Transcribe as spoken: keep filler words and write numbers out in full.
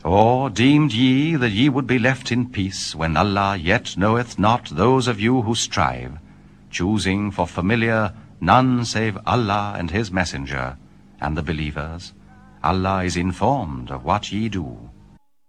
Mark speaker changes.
Speaker 1: Or deemed ye that ye would be left in peace, when Allah yet knoweth not those of you who strive, choosing for familiar none save Allah and His Messenger, and the believers? Allah is informed of what ye do.